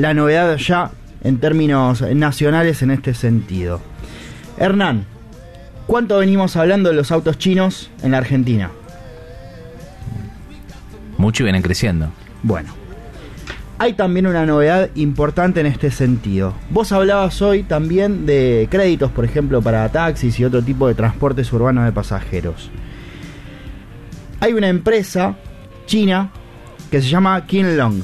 la novedad ya en términos nacionales en este sentido. Hernán, ¿cuánto venimos hablando de los autos chinos en la Argentina? Mucho y vienen creciendo. Bueno, hay también una novedad importante en este sentido. Vos hablabas hoy también de créditos, por ejemplo, para taxis y otro tipo de transportes urbanos de pasajeros. Hay una empresa china que se llama Qianlong,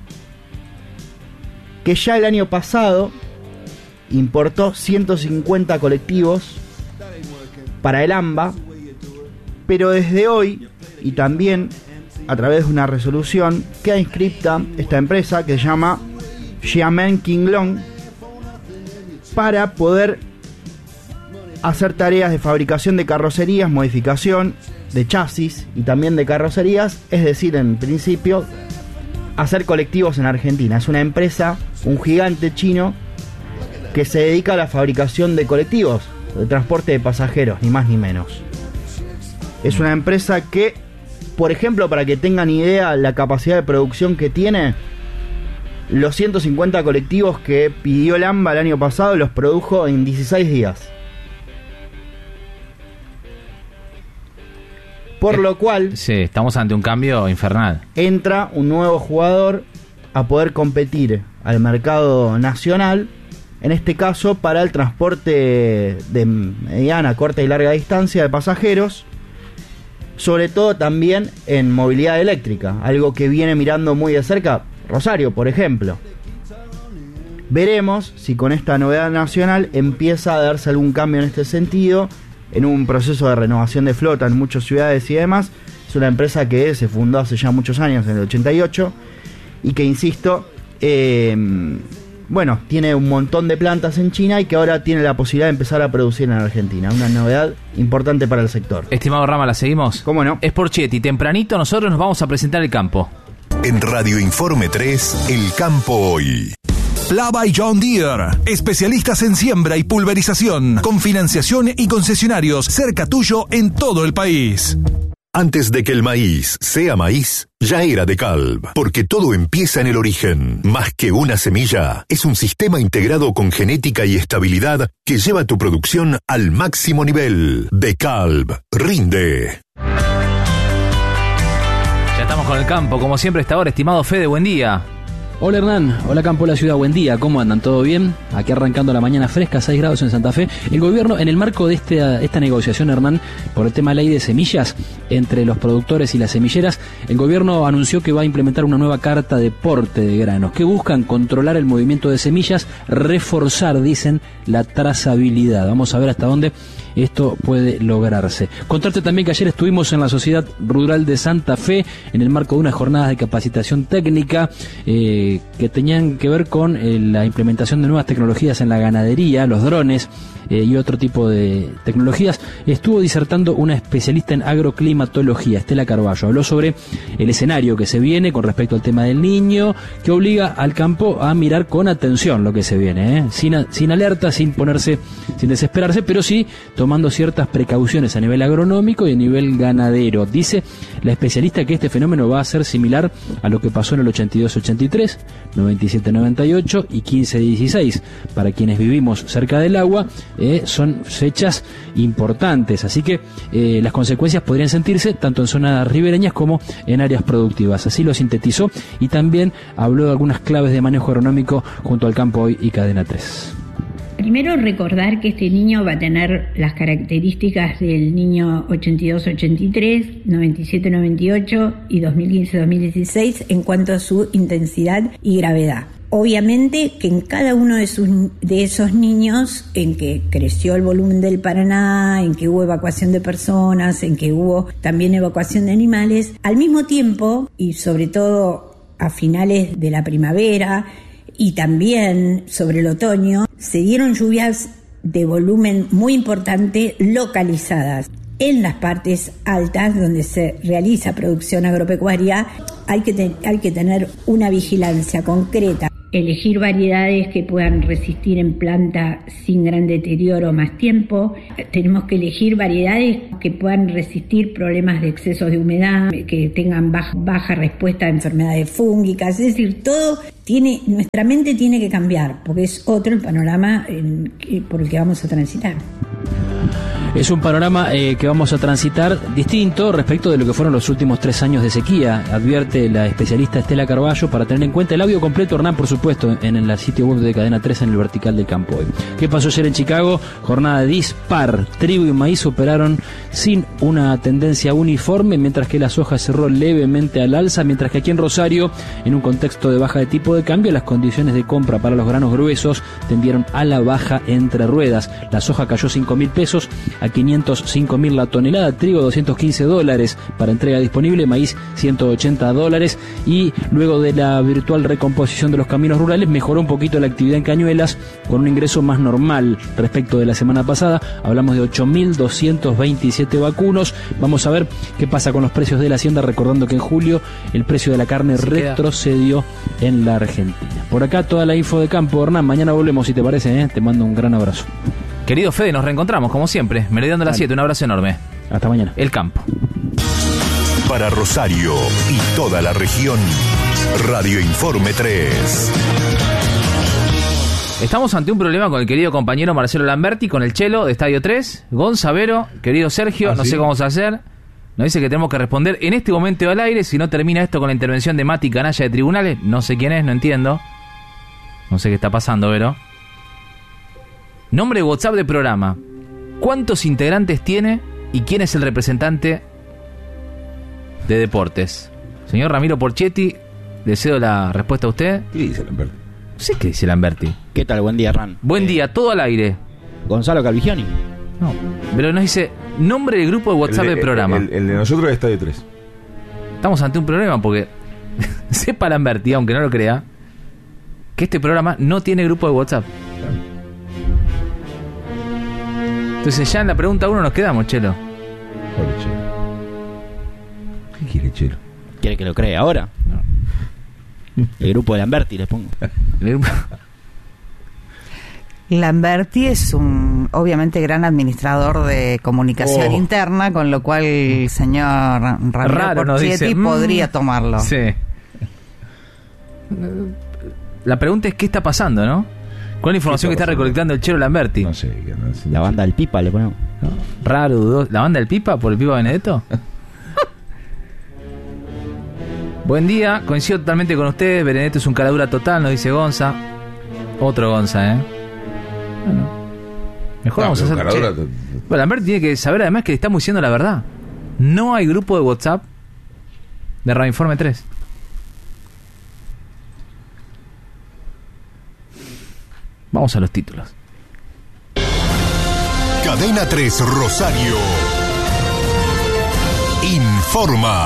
que ya el año pasado importó 150 colectivos para el AMBA, pero desde hoy, y también a través de una resolución, queda inscripta esta empresa que se llama Xiamen Qianlong para poder hacer tareas de fabricación de carrocerías, modificación de chasis y también de carrocerías, es decir, en principio, hacer colectivos en Argentina. Es una empresa, un gigante chino, que se dedica a la fabricación de colectivos, de transporte de pasajeros, ni más ni menos. Es una empresa que, por ejemplo, para que tengan idea la capacidad de producción que tiene, los 150 colectivos que pidió el AMBA el año pasado los produjo en 16 días. Por lo cual, sí, estamos ante un cambio infernal. Entra un nuevo jugador a poder competir al mercado nacional, en este caso para el transporte de mediana, corta y larga distancia de pasajeros, sobre todo también en movilidad eléctrica, algo que viene mirando muy de cerca Rosario, por ejemplo. Veremos si con esta novedad nacional empieza a darse algún cambio en este sentido, en un proceso de renovación de flota en muchas ciudades y demás. Es una empresa que se fundó hace ya muchos años, en el 88, y que, insisto, tiene un montón de plantas en China y que ahora tiene la posibilidad de empezar a producir en Argentina. Una novedad importante para el sector. Estimado Rama, ¿la seguimos? ¿Cómo no? Es por Chetti. Tempranito nosotros nos vamos a presentar el campo. En Radio Informe 3, El Campo Hoy. Plava y John Deere, especialistas en siembra y pulverización, con financiación y concesionarios cerca tuyo en todo el país. Antes de que el maíz sea maíz, ya era DeKalb, porque todo empieza en el origen. Más que una semilla, es un sistema integrado con genética y estabilidad que lleva tu producción al máximo nivel. DeKalb, rinde. Ya estamos con el campo, como siempre a esta hora, estimado Fede, buen día. Hola Hernán, hola Campo, la ciudad, buen día, ¿cómo andan? ¿Todo bien? Aquí arrancando la mañana fresca, 6 grados en Santa Fe. El gobierno, en el marco de esta negociación, Hernán, por el tema ley de semillas entre los productores y las semilleras, el gobierno anunció que va a implementar una nueva carta de porte de granos, que buscan controlar el movimiento de semillas, reforzar, dicen, la trazabilidad. Vamos a ver hasta dónde esto puede lograrse. Contarte también que ayer estuvimos en la Sociedad Rural de Santa Fe en el marco de unas jornadas de capacitación técnica que tenían que ver con la implementación de nuevas tecnologías en la ganadería, los drones y otro tipo de tecnologías. Estuvo disertando una especialista en agroclimatología, Estela Carballo. Habló sobre el escenario que se viene con respecto al tema del Niño, que obliga al campo a mirar con atención lo que se viene, sin alerta, sin desesperarse, pero sí tomando ciertas precauciones a nivel agronómico y a nivel ganadero. Dice la especialista que este fenómeno va a ser similar a lo que pasó en el 82-83, 97-98 y 15-16. Para quienes vivimos cerca del agua, son fechas importantes, así que las consecuencias podrían sentirse tanto en zonas ribereñas como en áreas productivas. Así lo sintetizó y también habló de algunas claves de manejo agronómico junto al Campo Hoy y Cadena 3. Primero, recordar que este niño va a tener las características del niño 82-83, 97-98 y 2015-2016 en cuanto a su intensidad y gravedad. Obviamente que en cada uno de esos niños en que creció el volumen del Paraná, en que hubo evacuación de personas, en que hubo también evacuación de animales, al mismo tiempo, y sobre todo a finales de la primavera y también sobre el otoño, se dieron lluvias de volumen muy importante localizadas. En las partes altas donde se realiza producción agropecuaria hay que tener una vigilancia concreta elegir variedades que puedan resistir en planta sin gran deterioro más tiempo. Tenemos que elegir variedades que puedan resistir problemas de excesos de humedad, que tengan baja respuesta a enfermedades fúngicas. Es decir, nuestra mente tiene que cambiar, porque es otro el panorama por el que vamos a transitar. Es un panorama que vamos a transitar distinto respecto de lo que fueron los últimos 3 años de sequía, advierte la especialista Estela Carballo, para tener en cuenta. El audio completo, Hernán, por supuesto, en el sitio web de Cadena 3 en el vertical del campo hoy. ¿Qué pasó ayer en Chicago? Jornada dispar. Trigo y maíz operaron sin una tendencia uniforme, mientras que la soja cerró levemente al alza, mientras que aquí en Rosario, en un contexto de baja de tipo de cambio, las condiciones de compra para los granos gruesos tendieron a la baja entre ruedas. La soja cayó 5.000 pesos a 505.000 la tonelada, trigo $215 para entrega disponible, maíz $180, y luego de la virtual recomposición de los caminos rurales mejoró un poquito la actividad en Cañuelas con un ingreso más normal respecto de la semana pasada. Hablamos de 8.227 vacunos. Vamos a ver qué pasa con los precios de la hacienda, recordando que en julio el precio de la carne retrocedió en la Argentina. Por acá toda la info de campo, Hernán. Mañana volvemos, si te parece, Te mando un gran abrazo. Querido Fede, nos reencontramos como siempre, meridiano de las 7, un abrazo enorme. Hasta mañana. El campo. Para Rosario y toda la región, Radio Informe 3. Estamos ante un problema con el querido compañero Marcelo Lamberti, con el Chelo de Estadio 3, Gonzavero, querido Sergio, no sé cómo vamos a hacer. Nos dice que tenemos que responder en este momento al aire, si no termina esto con la intervención de Mati Canalla de Tribunales. No sé quién es, no entiendo. No sé qué está pasando, Vero. Nombre de WhatsApp de programa. ¿Cuántos integrantes tiene y quién es el representante de deportes? Señor Ramiro Porchetti, le cedo la respuesta a usted. ¿Qué dice Lamberti? No sé qué dice Lamberti. ¿Qué tal? Buen día, Hernán. Buen día, todo al aire. Gonzalo Calvigioni. No, pero nos dice nombre del grupo de WhatsApp del programa. El de nosotros es Estadio 3. Estamos ante un problema porque sepa Lamberti, aunque no lo crea, que este programa no tiene grupo de WhatsApp. Entonces ya en la pregunta 1 nos quedamos, Chelo. Pobre Chelo. ¿Qué quiere Chelo? ¿Quiere que lo cree ahora? No. El grupo de Lamberti, les pongo. Lamberti es un, obviamente, gran administrador de comunicación interna, con lo cual el señor Ramiro Porchetti podría tomarlo. Sí. La pregunta es qué está pasando, ¿no? ¿Cuál es la información que está recolectando el Chelo Lamberti? No sé. La banda del Pipa le ponemos. No. Raro, dudoso. ¿La banda del Pipa? ¿Por el Pipa Benedetto? Buen día, coincido totalmente con ustedes. Benedetto es un caradura total, nos dice Gonza. Otro Gonza, Bueno, mejor vamos a hacer... Bueno, Lamberti tiene que saber además que le estamos diciendo la verdad. No hay grupo de WhatsApp de Radio Informe 3. Vamos a los títulos. Cadena 3 Rosario informa.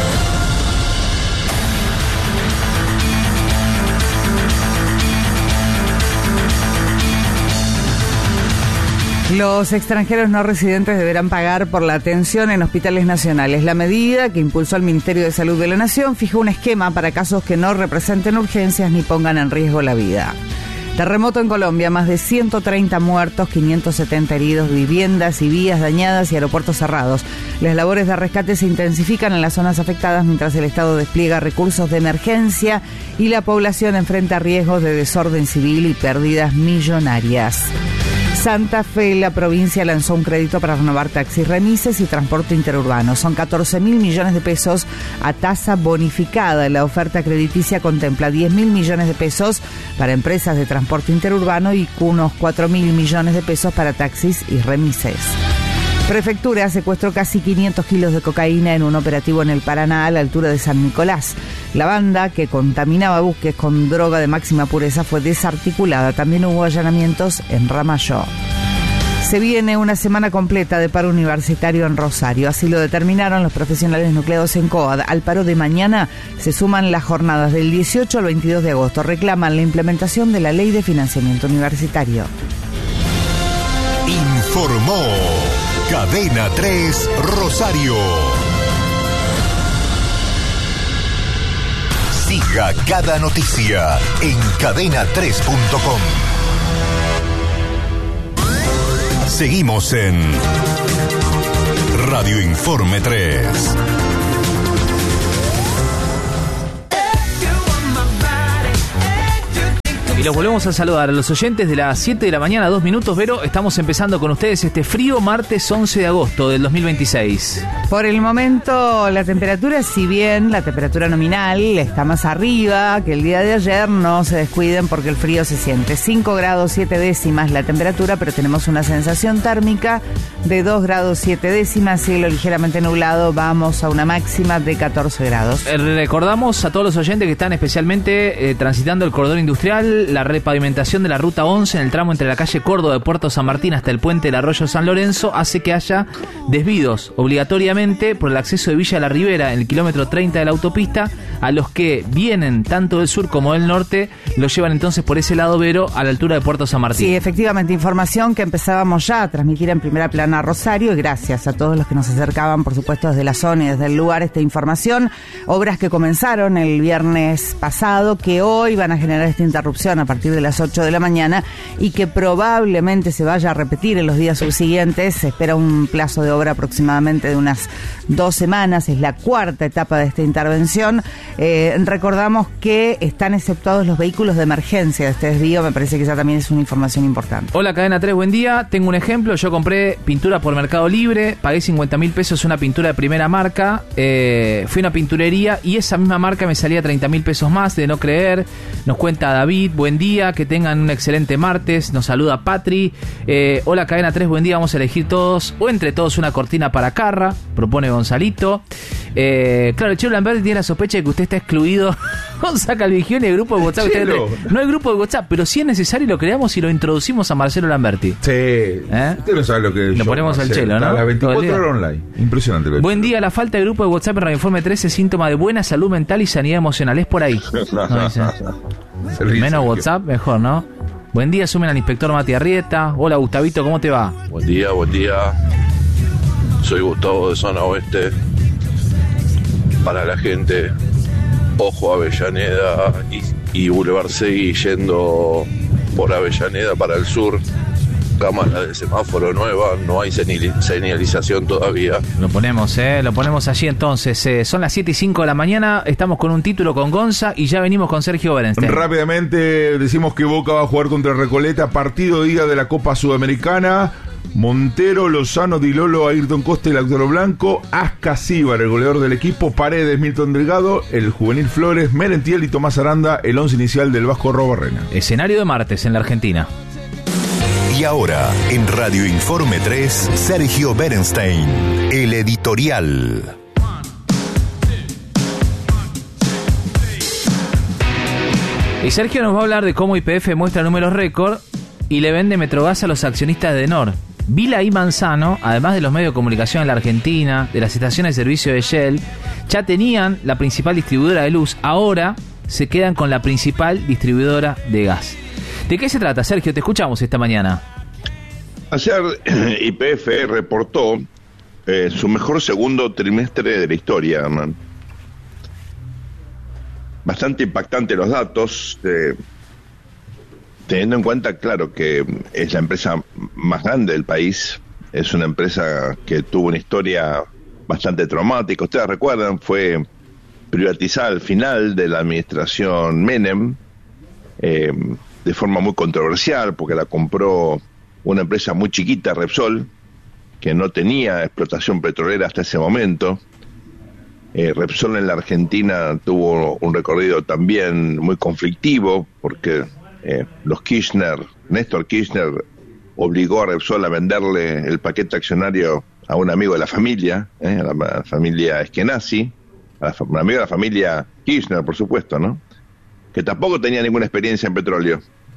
Los extranjeros no residentes deberán pagar por la atención en hospitales nacionales. La medida que impulsó el Ministerio de Salud de la Nación fijó un esquema para casos que no representen urgencias ni pongan en riesgo la vida. Terremoto en Colombia, más de 130 muertos, 570 heridos, viviendas y vías dañadas y aeropuertos cerrados. Las labores de rescate se intensifican en las zonas afectadas mientras el Estado despliega recursos de emergencia y la población enfrenta riesgos de desorden civil y pérdidas millonarias. Santa Fe, la provincia, lanzó un crédito para renovar taxis, remises y transporte interurbano. Son 14.000 millones de pesos a tasa bonificada. La oferta crediticia contempla 10.000 millones de pesos para empresas de transporte interurbano y unos 4.000 millones de pesos para taxis y remises. Prefectura secuestró casi 500 kilos de cocaína en un operativo en el Paraná a la altura de San Nicolás. La banda, que contaminaba buques con droga de máxima pureza, fue desarticulada. También hubo allanamientos en Ramayó. Se viene una semana completa de paro universitario en Rosario. Así lo determinaron los profesionales nucleados en COAD. Al paro de mañana se suman las jornadas del 18 al 22 de agosto. Reclaman la implementación de la Ley de Financiamiento Universitario. Informó Cadena 3 Rosario. Sigue Llega cada noticia en cadena3.com. Seguimos en Radio Informe 3. Y los volvemos a saludar a los oyentes de las 7 de la mañana, 2 minutos, Vero. Estamos empezando con ustedes este frío martes 11 de agosto del 2026. Por el momento, la temperatura, si bien la temperatura nominal está más arriba que el día de ayer, no se descuiden porque el frío se siente. 5 grados 7 décimas la temperatura, pero tenemos una sensación térmica de 2 grados 7 décimas, cielo ligeramente nublado, vamos a una máxima de 14 grados. Recordamos a todos los oyentes que están especialmente transitando el cordón industrial, la repavimentación de la ruta 11 en el tramo entre la calle Córdoba de Puerto San Martín hasta el puente del Arroyo San Lorenzo hace que haya desvíos obligatoriamente por el acceso de Villa La Ribera en el kilómetro 30 de la autopista. A los que vienen tanto del sur como del norte los llevan entonces por ese lado, Vero, a la altura de Puerto San Martín. Sí, efectivamente, información que empezábamos ya a transmitir en primera plana a Rosario, y gracias a todos los que nos acercaban, por supuesto, desde la zona y desde el lugar esta información. Obras que comenzaron el viernes pasado, que hoy van a generar esta interrupción a partir de las 8 de la mañana y que probablemente se vaya a repetir en los días subsiguientes. Se espera un plazo de obra aproximadamente de unas 2 semanas, es la cuarta etapa de esta intervención. Recordamos que están exceptuados los vehículos de emergencia de este desvío, me parece que esa también es una información importante. Hola, Cadena 3, buen día. Tengo un ejemplo, yo compré pintura por Mercado Libre, pagué 50.000 pesos una pintura de primera marca, fui a una pinturería y esa misma marca me salía 30.000 pesos más, de no creer. Nos cuenta David, buen día, que tengan un excelente martes, nos saluda Patri. Hola, Cadena 3, buen día, vamos a elegir todos o entre todos una cortina para Carra, propone Gonzalito. Claro, el Chelo Lamberti tiene la sospecha de que usted está excluido con Sacalvigione el grupo de WhatsApp. No hay grupo de WhatsApp, pero si es necesario lo creamos y lo introducimos a Marcelo Lamberti. Sí. Usted no sabe lo que es. Lo ponemos al Chelo, ¿no? A las 24 horas online. Impresionante. Buen día, la falta de grupo de WhatsApp en Radio Informe 3 es síntoma de buena salud mental y sanidad emocional. Es por ahí. Menos WhatsApp, mejor, ¿no? Buen día, sumen al inspector Mati Arrieta. Hola, Gustavito, ¿cómo te va? Buen día. Soy Gustavo de Zona Oeste. Para la gente, ojo Avellaneda y Boulevard Seguí yendo por Avellaneda para el sur. Cámara de semáforo nueva, no hay señalización todavía. Lo ponemos allí entonces. Son las 7:05 de la mañana, estamos con un título con Gonza y ya venimos con Sergio Berenstein. Rápidamente decimos que Boca va a jugar contra Recoleta, partido día de la Copa Sudamericana. Montero, Lozano, Di Lolo, Ayrton Costa y Lautaro Blanco, Ascasíbar, el goleador del equipo, Paredes, Milton Delgado, el juvenil Flores, Merentiel y Tomás Aranda, el 11 inicial del Vasco Robarrena. Escenario de martes en la Argentina. Y ahora, en Radio Informe 3, Sergio Berenstein, el editorial. Y Sergio nos va a hablar de cómo YPF muestra números récord y le vende Metrogas a los accionistas de Enor. Vila y Manzano, además de los medios de comunicación en la Argentina, de las estaciones de servicio de Shell, ya tenían la principal distribuidora de luz, ahora se quedan con la principal distribuidora de gas. ¿De qué se trata, Sergio? Te escuchamos esta mañana. Ayer YPF reportó su mejor segundo trimestre de la historia, man. Bastante impactante los datos, teniendo en cuenta, claro, que es la empresa más grande del país, es una empresa que tuvo una historia bastante traumática. Ustedes recuerdan, fue privatizada al final de la administración Menem, de forma muy controversial, porque la compró una empresa muy chiquita, Repsol, que no tenía explotación petrolera hasta ese momento. Repsol en la Argentina tuvo un recorrido también muy conflictivo, porque Néstor Kirchner obligó a Repsol a venderle el paquete accionario a un amigo de la familia, a la familia Eskenazi, un amigo de la familia Kirchner, por supuesto, ¿no? Que tampoco tenía ninguna experiencia en petróleo.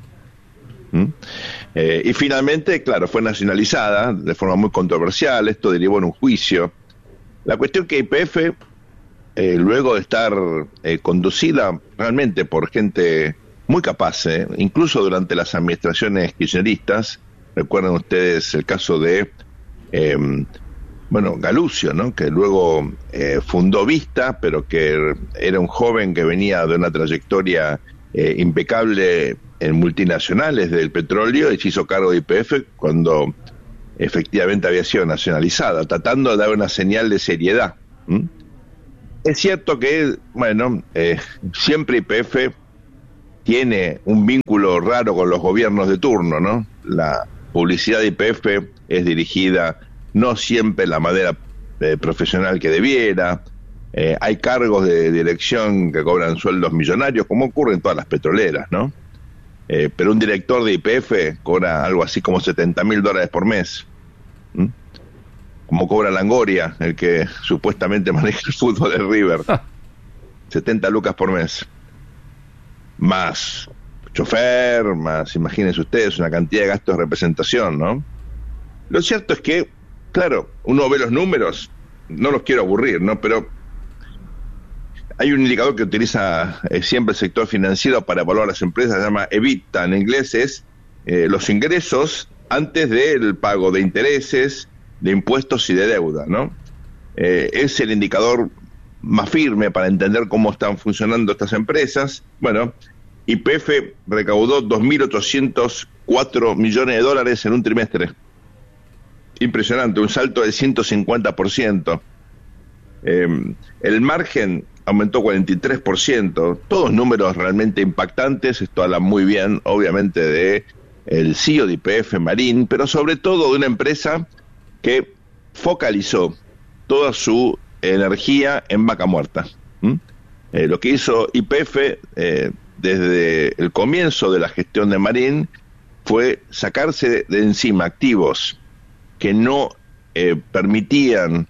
Y finalmente, claro, fue nacionalizada de forma muy controversial. Esto derivó en un juicio. La cuestión que YPF, luego de estar conducida realmente por gente muy capaz, incluso durante las administraciones kirchneristas, recuerdan ustedes el caso de Galucio, ¿no? Que luego fundó Vista, pero que era un joven que venía de una trayectoria impecable en multinacionales del petróleo y se hizo cargo de YPF cuando efectivamente había sido nacionalizada, tratando de dar una señal de seriedad. Es cierto que, siempre YPF tiene un vínculo raro con los gobiernos de turno, ¿no? La publicidad de YPF es dirigida no siempre de la manera profesional que debiera. Hay cargos de dirección que cobran sueldos millonarios, como ocurre en todas las petroleras, ¿no? Pero un director de YPF cobra algo así como $70.000 por mes. Como cobra Langoria, el que supuestamente maneja el fútbol del River. 70 lucas por mes. Más chofer, más, imagínense ustedes, una cantidad de gastos de representación, ¿no? Lo cierto es que, claro, uno ve los números, no los quiero aburrir, ¿no? Pero hay un indicador que utiliza siempre el sector financiero para evaluar las empresas, se llama EBITDA, en inglés es los ingresos antes del pago de intereses, de impuestos y de deuda, ¿no? Es el indicador más firme para entender cómo están funcionando estas empresas. Bueno, YPF recaudó $2.804 millones en un trimestre. Impresionante, un salto del 150%. El margen aumentó 43%, todos números realmente impactantes. Esto habla muy bien, obviamente, de el CEO de YPF Marín, pero sobre todo de una empresa que focalizó toda su energía en vaca muerta. Lo que hizo YPF desde el comienzo de la gestión de Marín fue sacarse de encima activos que no permitían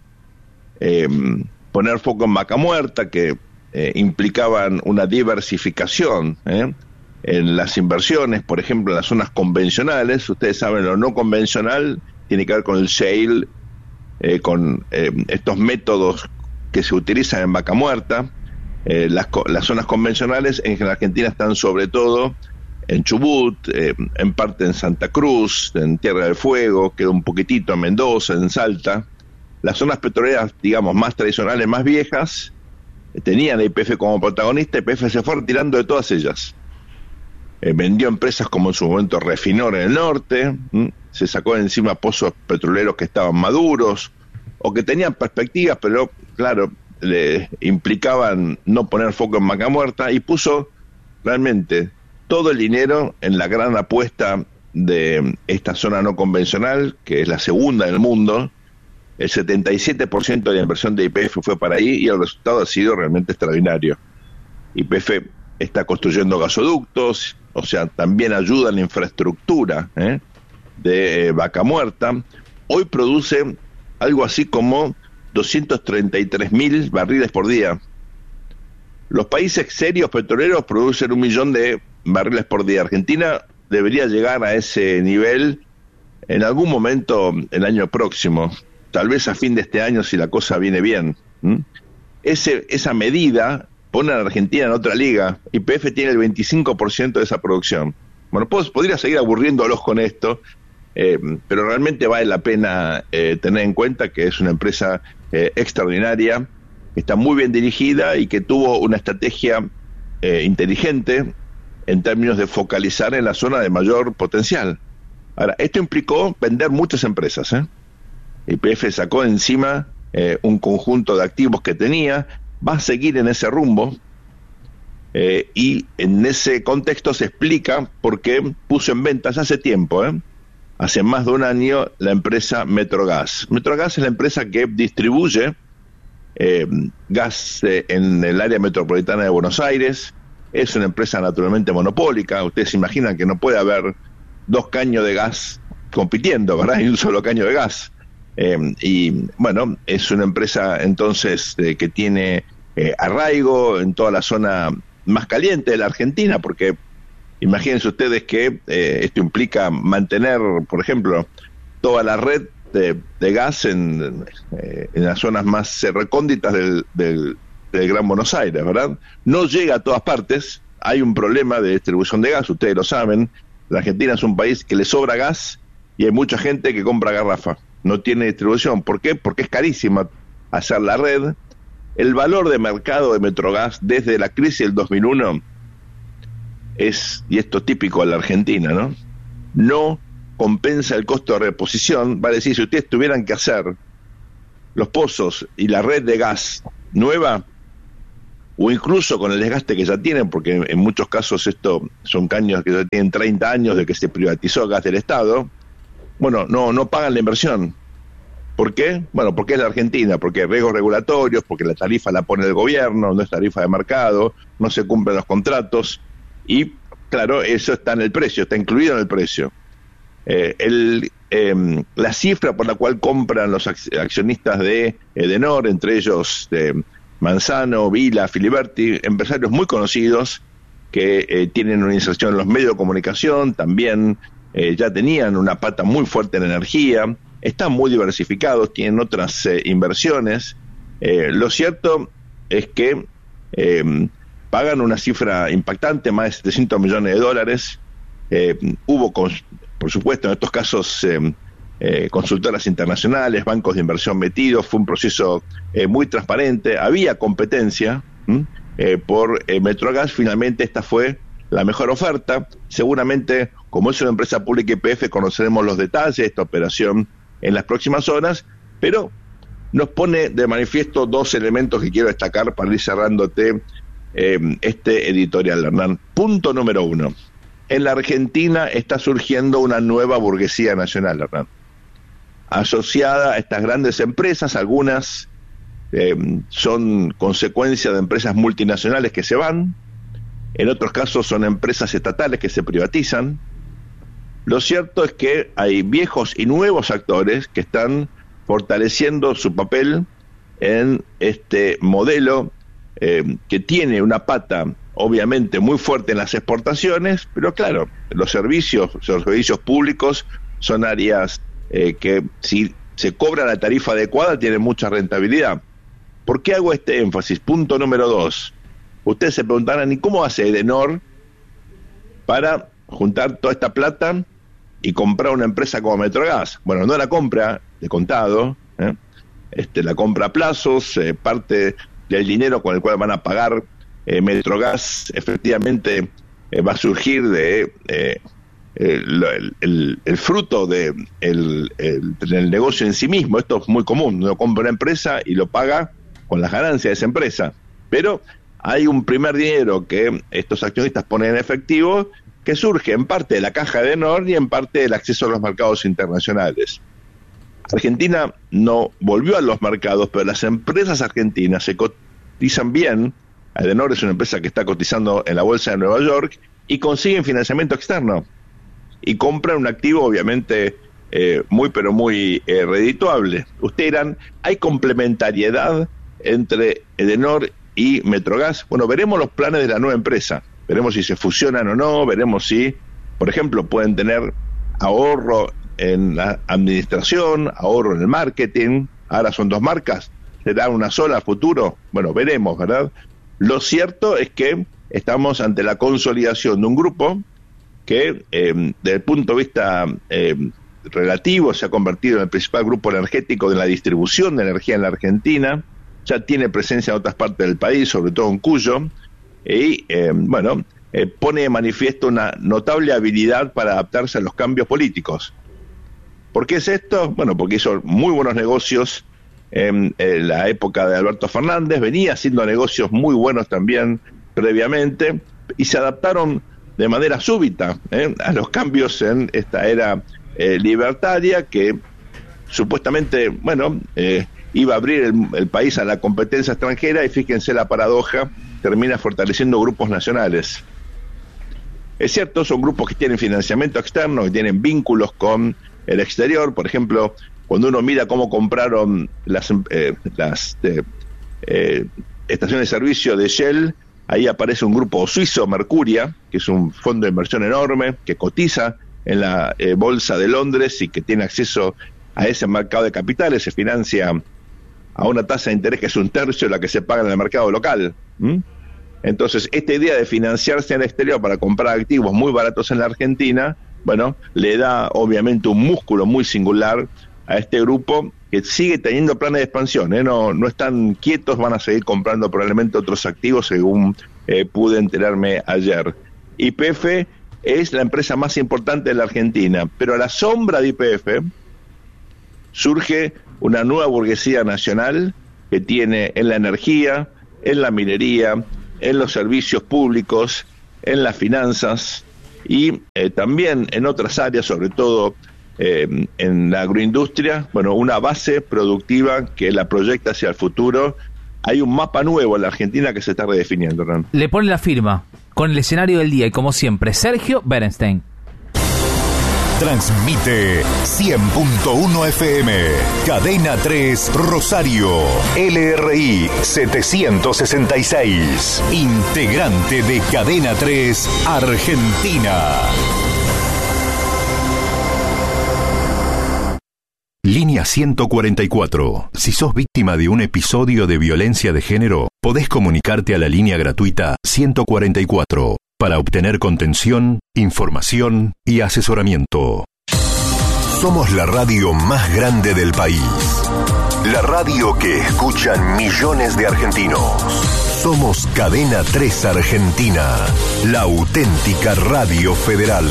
poner foco en vaca muerta, que implicaban una diversificación en las inversiones, por ejemplo, en las zonas convencionales. Ustedes saben, lo no convencional tiene que ver con el shale, con estos métodos que se utilizan en vaca muerta. Las zonas convencionales en Argentina están sobre todo en Chubut, en parte en Santa Cruz, en Tierra del Fuego, queda un poquitito en Mendoza, en Salta. Las zonas petroleras, digamos, más tradicionales, más viejas, tenían a YPF como protagonista. YPF se fue retirando de todas ellas. Vendió empresas como en su momento Refinor en el norte, se sacó de encima pozos petroleros que estaban maduros o que tenían perspectivas, pero claro, le implicaban no poner foco en vaca muerta, y puso realmente todo el dinero en la gran apuesta de esta zona no convencional, que es la segunda del mundo. El 77% de la inversión de YPF fue para ahí y el resultado ha sido realmente extraordinario. YPF está construyendo gasoductos, o sea, también ayuda en la infraestructura de vaca muerta. Hoy produce algo así como 233.000 barriles por día. Los países serios petroleros producen 1 millón de barriles por día. Argentina debería llegar a ese nivel en algún momento el año próximo, tal vez a fin de este año si la cosa viene bien. Esa medida pone a la Argentina en otra liga. YPF tiene el 25% de esa producción. Bueno, podría seguir aburriéndolos con esto, pero realmente vale la pena tener en cuenta que es una empresa extraordinaria, que está muy bien dirigida y que tuvo una estrategia inteligente en términos de focalizar en la zona de mayor potencial. Ahora, esto implicó vender muchas empresas. YPF sacó encima un conjunto de activos que tenía, va a seguir en ese rumbo, y en ese contexto se explica por qué puso en ventas hace tiempo, hace más de un año, la empresa Metrogas. Metrogas es la empresa que distribuye gas en el área metropolitana de Buenos Aires. Es una empresa naturalmente monopólica. Ustedes se imaginan que no puede haber 2 caños de gas compitiendo, ¿verdad? Hay un solo caño de gas. Y bueno, es una empresa entonces que tiene arraigo en toda la zona más caliente de la Argentina, porque imagínense ustedes que esto implica mantener, por ejemplo, toda la red de gas en las zonas más recónditas del Gran Buenos Aires, ¿verdad? No llega a todas partes, hay un problema de distribución de gas, ustedes lo saben. La Argentina es un país que le sobra gas y hay mucha gente que compra garrafa. no tiene distribución. ¿Por qué? Porque es carísima hacer la red. El valor de mercado de Metrogas desde la crisis del 2001 es, y esto es típico de la Argentina, no compensa el costo de reposición. Vale decir, si ustedes tuvieran que hacer los pozos y la red de gas nueva, o incluso con el desgaste que ya tienen, porque en muchos casos esto son caños que ya tienen 30 años de que se privatizó gas del Estado, bueno, no pagan la inversión. ¿Por qué? Bueno, porque es la Argentina, porque hay riesgos regulatorios, porque la tarifa la pone el gobierno, no es tarifa de mercado, no se cumplen los contratos, y claro, eso está en el precio, está incluido en el precio. La cifra por la cual compran los accionistas de Edenor, entre ellos Manzano, Vila, Filiberti, empresarios muy conocidos que tienen una inserción en los medios de comunicación, también ya tenían una pata muy fuerte en energía, están muy diversificados, tienen otras inversiones. Lo cierto es que pagan una cifra impactante, más de $700 millones. Hubo, por supuesto, en estos casos consultoras internacionales, bancos de inversión metidos, fue un proceso muy transparente, había competencia por Metrogas. Finalmente esta fue la mejor oferta. Seguramente, como es una empresa pública YPF, conoceremos los detalles de esta operación en las próximas horas, pero nos pone de manifiesto dos elementos que quiero destacar para ir cerrándote este editorial, Hernán. Punto número 1. En la Argentina está surgiendo una nueva burguesía nacional, Hernán, asociada a estas grandes empresas. Algunas son consecuencia de empresas multinacionales que se van, en otros casos son empresas estatales que se privatizan. Lo cierto es que hay viejos y nuevos actores que están fortaleciendo su papel en este modelo que tiene una pata obviamente muy fuerte en las exportaciones, pero claro, los servicios públicos son áreas que si se cobra la tarifa adecuada tienen mucha rentabilidad. ¿Por qué hago este énfasis? Punto número 2. Ustedes se preguntarán, ¿y cómo hace Edenor para juntar toda esta plata y comprar una empresa como Metrogas? Bueno, no la compra de contado, la compra a plazos, parte del dinero con el cual van a pagar Metrogas efectivamente va a surgir de el fruto del negocio en sí mismo. Esto es muy común, uno compra una empresa y lo paga con las ganancias de esa empresa, pero hay un primer dinero que estos accionistas ponen en efectivo, que surge en parte de la caja de Edenor y en parte del acceso a los mercados internacionales. Argentina no volvió a los mercados, pero las empresas argentinas se cotizan bien. Edenor es una empresa que está cotizando en la bolsa de Nueva York y consiguen financiamiento externo y compran un activo obviamente muy redituable. Ustedes dirán, ¿hay complementariedad entre Edenor y Metrogas? Bueno, veremos los planes de la nueva empresa, veremos si se fusionan o no, veremos si, por ejemplo, pueden tener ahorro en la administración, ahorro en el marketing. Ahora son dos marcas, ¿será una sola a futuro? Bueno, veremos, ¿verdad? Lo cierto es que estamos ante la consolidación de un grupo que, desde el punto de vista relativo, se ha convertido en el principal grupo energético de la distribución de energía en la Argentina. Ya tiene presencia en otras partes del país, sobre todo en Cuyo, y pone de manifiesto una notable habilidad para adaptarse a los cambios políticos. ¿Por qué es esto? Bueno, porque hizo muy buenos negocios en la época de Alberto Fernández, venía haciendo negocios muy buenos también previamente, y se adaptaron de manera súbita a los cambios en esta era libertaria que supuestamente, iba a abrir el país a la competencia extranjera, y fíjense la paradoja, termina fortaleciendo grupos nacionales. Es cierto, son grupos que tienen financiamiento externo, que tienen vínculos con el exterior. Por ejemplo, cuando uno mira cómo compraron las estaciones de servicio de Shell, ahí aparece un grupo suizo, Mercuria, que es un fondo de inversión enorme, que cotiza en la bolsa de Londres y que tiene acceso a ese mercado de capitales, se financia a una tasa de interés que es 1/3 de la que se paga en el mercado local. Entonces, esta idea de financiarse en el exterior para comprar activos muy baratos en la Argentina, le da obviamente un músculo muy singular a este grupo que sigue teniendo planes de expansión, no están quietos, van a seguir comprando probablemente otros activos, según pude enterarme ayer. YPF es la empresa más importante de la Argentina, pero a la sombra de YPF surge una nueva burguesía nacional que tiene en la energía, en la minería, en los servicios públicos, en las finanzas y también en otras áreas, sobre todo en la agroindustria, una base productiva que la proyecta hacia el futuro. Hay un mapa nuevo en la Argentina que se está redefiniendo, Hernán. Le pone la firma con el escenario del día y como siempre, Sergio Berenstein. Transmite 100.1 FM, Cadena 3 Rosario, LRI 766, integrante de Cadena 3 Argentina. Línea 144. Si sos víctima de un episodio de violencia de género, podés comunicarte a la línea gratuita 144 para obtener contención, información y asesoramiento. Somos la radio más grande del país. La radio que escuchan millones de argentinos. Somos Cadena 3 Argentina, la auténtica radio federal.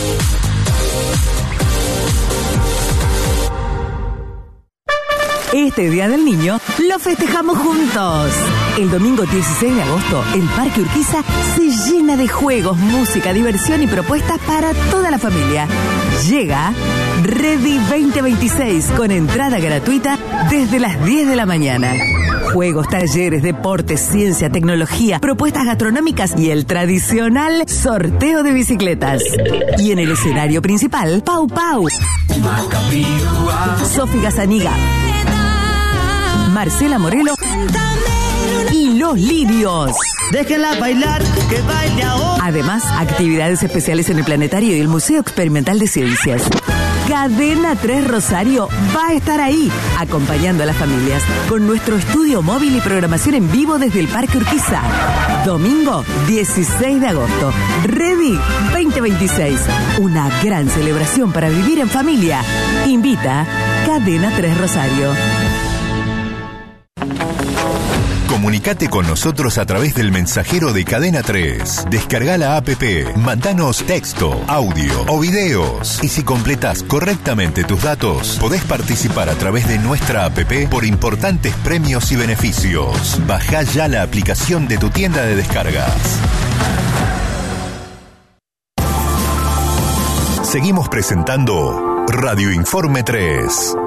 Este Día del Niño lo festejamos juntos. El domingo 16 de agosto, el Parque Urquiza se llena de juegos, música, diversión y propuestas para toda la familia. Llega Ready 2026 con entrada gratuita desde las 10 de la mañana. Juegos, talleres, deportes, ciencia, tecnología, propuestas gastronómicas y el tradicional sorteo de bicicletas. Y en el escenario principal, Pau Pau, Sofi Gazaniga, Marcela Morelo y Los Lirios. Déjenla bailar, que baile ahora. Además, actividades especiales en el Planetario y el Museo Experimental de Ciencias. Cadena 3 Rosario va a estar ahí, acompañando a las familias, con nuestro estudio móvil y programación en vivo desde el Parque Urquiza. Domingo 16 de agosto, Ready 2026. Una gran celebración para vivir en familia. Invita Cadena 3 Rosario. Comunicate con nosotros a través del mensajero de Cadena 3. Descarga la APP, mandanos texto, audio o videos. Y si completas correctamente tus datos, podés participar a través de nuestra APP por importantes premios y beneficios. Bajá ya la aplicación de tu tienda de descargas. Seguimos presentando Radio Informe 3.